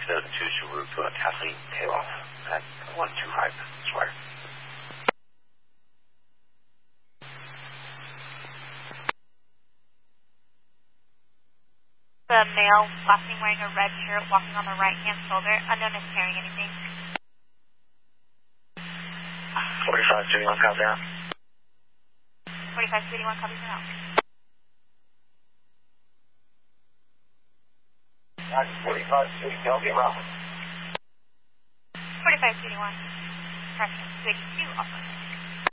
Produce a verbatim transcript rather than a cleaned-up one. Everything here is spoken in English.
Cessna two to route to a Kathleen takeoff at one two five, square. The male, last name wearing a red shirt, walking on the right-hand shoulder, unknown is carrying anything. forty-five thirty-one, copy out. forty-five thirty-one, copy for now. forty-five thirty-one, copy out. forty-five thirty-one, correction, thirty-two, also.